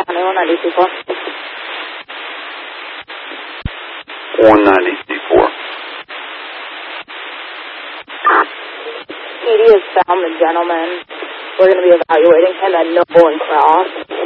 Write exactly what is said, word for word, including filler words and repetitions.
County, one ninety-two four. one ninety-two four. P D has found the gentleman. We're going to be evaluating him at Noble and Cross.